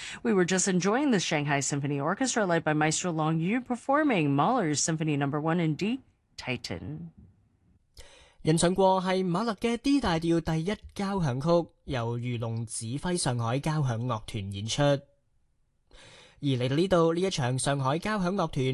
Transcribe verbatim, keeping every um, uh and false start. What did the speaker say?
We were just enjoying the Shanghai Symphony Orchestra led by Maestro Long Yu performing Mahler's Symphony Number One in D, Titan。 人唱過係馬勒嘅 D 大調第一交響曲，由魚龍指揮上海交響樂團演出。而嚟到呢度呢一場上海交響樂團